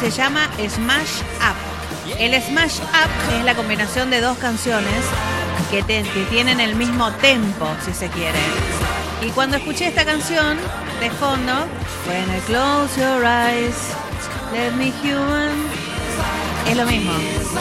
se llama Smash Up. El Smash Up es la combinación de dos canciones que tienen el mismo tempo, si se quiere. Y cuando escuché esta canción de fondo, When I close your eyes, let me human, es lo mismo.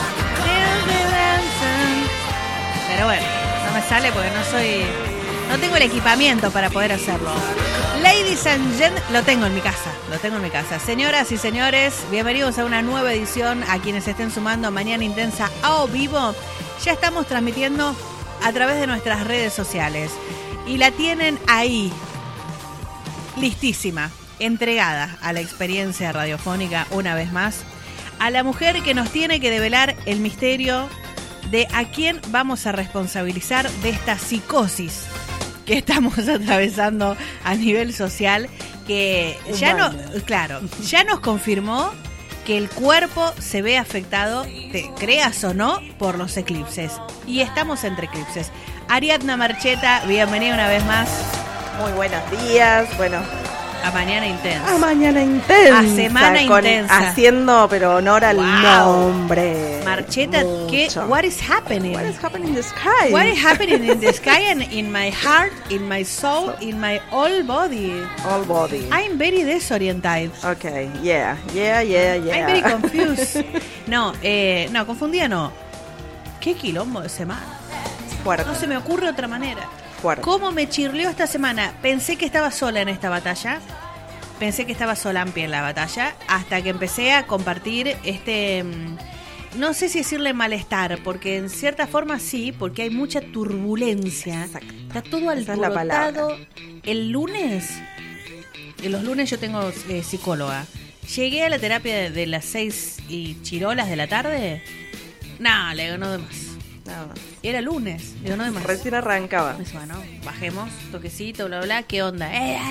Pero bueno, no me sale porque no tengo el equipamiento para poder hacerlo. Ladies and gentlemen, lo tengo en mi casa. Señoras y señores, bienvenidos a una nueva edición. A quienes estén sumando a Mañana Intensa a vivo, ya estamos transmitiendo a través de nuestras redes sociales. Y la tienen ahí, listísima, entregada a la experiencia radiofónica una vez más. A la mujer que nos tiene que develar el misterio de a quién vamos a responsabilizar de esta psicosis que estamos atravesando a nivel social, que ya nos confirmó que el cuerpo se ve afectado, te creas o no, por los eclipses. Y estamos entre eclipses. Ariadna Marcheta, bienvenida una vez más. Muy buenos días, a Mañana Intensa. A Mañana Intensa. A Semana Intensa. Haciendo, pero honor al nombre. Marcheta, what is happening? What is happening in the sky? What is happening in the sky and in my heart, in my soul, in my whole body? All body. I'm very desoriented. Okay, yeah. I'm very confused. No, confundida no. Qué quilombo de semana. Fuerte. No se me ocurre otra manera. Fuerte. ¿Cómo me chirleó esta semana? Pensé que estaba sola en esta batalla. Pensé que estaba solampi en la batalla. Hasta que empecé a compartir no sé si decirle malestar, porque en cierta forma sí, porque hay mucha turbulencia. Exacto. Está todo Esa es la alborotado. palabra. El lunes, los lunes yo tengo psicóloga. Llegué a la terapia de las 6 y chirolas de la tarde. No, le digo, no de más. No. Era lunes, le digo, no de más. Recién arrancaba. Pues bueno, bajemos, toquecito, bla, bla, ¿qué onda?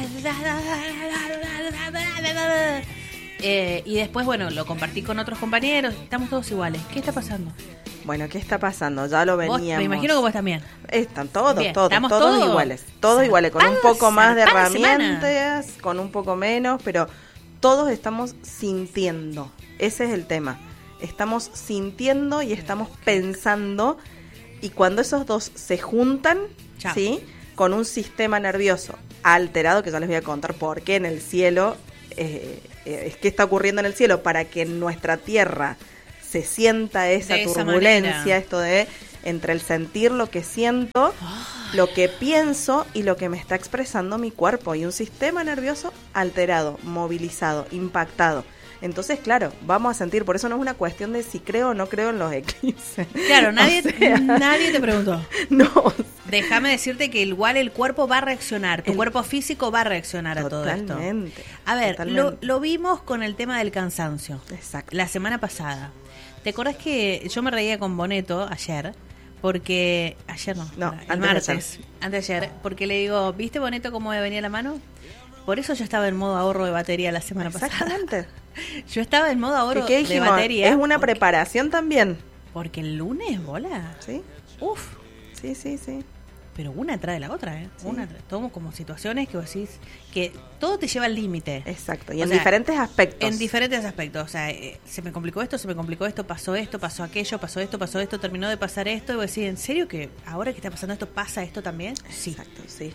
Y después, lo compartí con otros compañeros. Estamos todos iguales. ¿Qué está pasando? Bueno, ¿qué está pasando? Ya lo veníamos. Me imagino que vos también. Están todos Bien, todos iguales. Todos iguales, con un poco más de herramientas, con un poco menos, pero todos estamos sintiendo. Ese es el tema. Estamos sintiendo y estamos pensando, y cuando esos dos se juntan, chao, ¿sí? Con un sistema nervioso alterado, que ya les voy a contar por qué en el cielo, qué está ocurriendo en el cielo, para que en nuestra tierra se sienta esa turbulencia, esto de entre el sentir lo que siento, lo que pienso y lo que me está expresando mi cuerpo, y un sistema nervioso alterado, movilizado, impactado. Entonces, claro, vamos a sentir, por eso no es una cuestión de si creo o no creo en los eclipses. Claro, nadie te preguntó. No. Déjame decirte que igual el cuerpo va a reaccionar, tu cuerpo físico va a reaccionar a todo esto. Totalmente. A ver, lo vimos con el tema del cansancio. Exacto. La semana pasada. ¿Te acordás que yo me reía con Boneto ayer? Porque... Ayer no, el martes. Antes de ayer. Porque le digo, ¿viste, Boneto, cómo me venía la mano? Por eso yo estaba en modo ahorro de batería la semana pasada. Exactamente. Yo estaba en modo ahorro ¿Qué dijimos? de batería. Es una preparación también. Porque el lunes, bola. Sí. Uf. Sí. Pero una trae la otra, ¿eh? Sí. Tomo como situaciones que vos decís que todo te lleva al límite. Exacto. Y en diferentes aspectos. En diferentes aspectos. O sea, se me complicó esto, pasó aquello, pasó esto, terminó de pasar esto. Y vos decís, ¿en serio que ahora que está pasando esto, pasa esto también? Sí. Exacto, sí.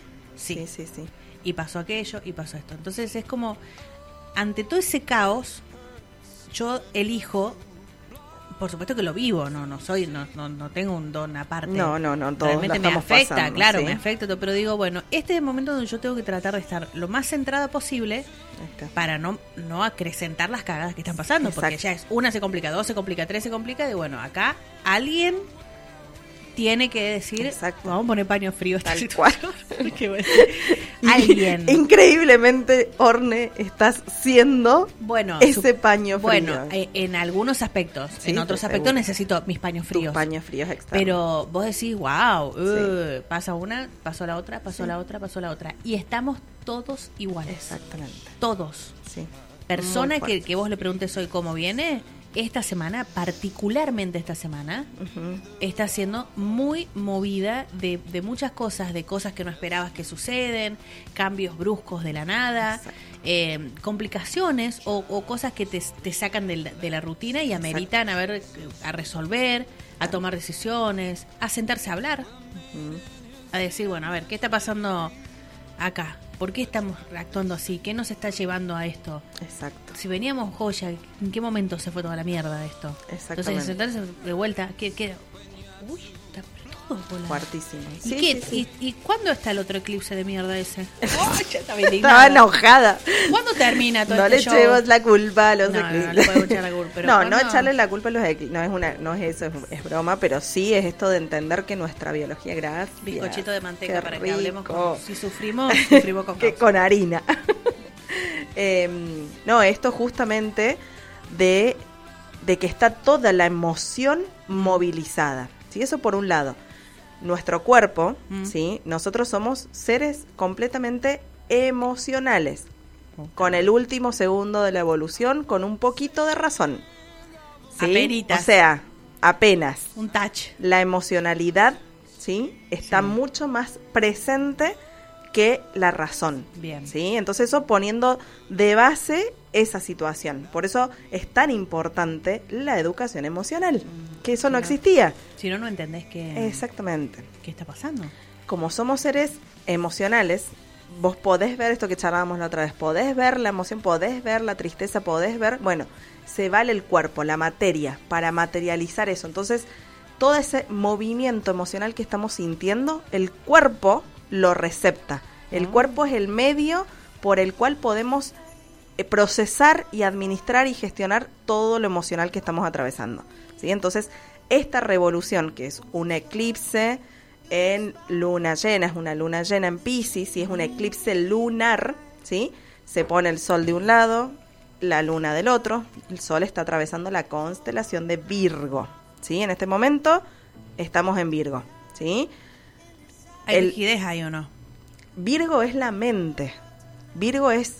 Y pasó aquello, y pasó esto. Entonces es como, ante todo ese caos, yo elijo, por supuesto que lo vivo, no tengo un don aparte. No, todos realmente me afecta, pasando, claro, ¿sí? me afecta todo, pero digo, este es el momento donde yo tengo que tratar de estar lo más centrada posible para no acrecentar las cagadas que están pasando. Exacto. Porque ya es una se complica, dos se complica, tres se complica, y acá alguien tiene que decir, exacto, vamos a poner paño frío esta tal situación. cual. Alguien. Increíblemente, Orne, estás siendo ese paño frío. Bueno, en algunos aspectos. Sí, en otros aspectos necesito mis paños fríos. Tus paños fríos externos. Pero vos decís, wow, sí, pasa una, pasó la otra, pasó la otra. Y estamos todos iguales. Exactamente. Todos. Sí. Persona que vos le preguntes hoy cómo viene, esta semana, particularmente esta semana, está siendo muy movida de muchas cosas, de cosas que no esperabas que suceden, cambios bruscos de la nada. complicaciones o cosas que te sacan de la rutina y ameritan a resolver, a tomar decisiones, a sentarse a hablar, a decir, bueno, a ver, ¿qué está pasando acá? ¿Por qué estamos actuando así? ¿Qué nos está llevando a esto? Exacto. Si veníamos joya, ¿en qué momento se fue toda la mierda de esto? Exactamente. Entonces, sentarse de vuelta, uy, está todo volando. Fuertísimo. ¿Y Sí, qué? sí. ¿Y cuándo está el otro eclipse de mierda ese? Estaba enojada. ¿Cuándo termina todo No este le show? echemos la culpa a los No, eclipses. no le podemos echar la culpa. Pero no ¿cuándo? echarle la culpa a los eclipses. No es eso, es broma, pero sí es esto de entender que nuestra biología, gracias. Bizcochito de manteca qué para rico. que hablemos si sufrimos con que causa. con harina. No, esto justamente de que está toda la emoción movilizada. ¿Sí? Eso por un lado. Nuestro cuerpo, ¿sí? Nosotros somos seres completamente emocionales, con el último segundo de la evolución, con un poquito de razón. ¿Sí? Apenitas. O sea, apenas. Un touch. La emocionalidad, ¿sí? Está mucho más presente que la razón. Bien. ¿Sí? Entonces eso poniendo de base esa situación. Por eso es tan importante la educación emocional, que eso no existía. Si no entendés qué está pasando. Como somos seres emocionales, vos podés ver esto que charlábamos la otra vez, podés ver la emoción, podés ver la tristeza, podés ver, bueno, se vale el cuerpo, la materia, para materializar eso. Entonces, todo ese movimiento emocional que estamos sintiendo, el cuerpo lo recepta. El cuerpo es el medio por el cual podemos procesar y administrar y gestionar todo lo emocional que estamos atravesando, ¿sí? Entonces, esta revolución, que es un eclipse en luna llena, es una luna llena en Piscis y es un eclipse lunar, ¿sí? Se pone el sol de un lado, la luna del otro, el sol está atravesando la constelación de Virgo, ¿sí? En este momento estamos en Virgo, ¿sí? ¿Hay rigidez ahí o no? Virgo es la mente. Virgo es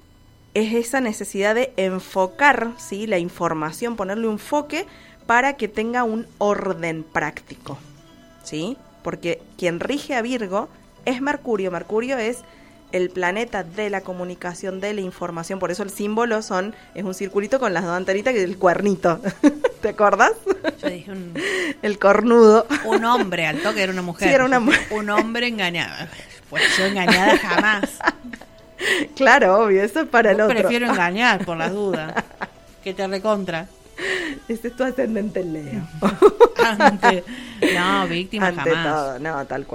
esa necesidad de enfocar, ¿sí? La información, ponerle un enfoque para que tenga un orden práctico, ¿sí? Porque quien rige a Virgo es Mercurio. Mercurio es el planeta de la comunicación, de la información. Por eso el símbolo es un circulito con las dos antenitas, que es el cuernito. ¿Te acordás? Yo dije el cornudo. Un hombre, al toque era una mujer. Sí, era una mujer. Un hombre engañado. Pues yo engañada jamás. Claro, obvio, eso es para el otro. Prefiero engañar, por las dudas. Que te recontra. Ese es tu ascendente en Leo. No, víctima ante jamás. todo, no, tal cual.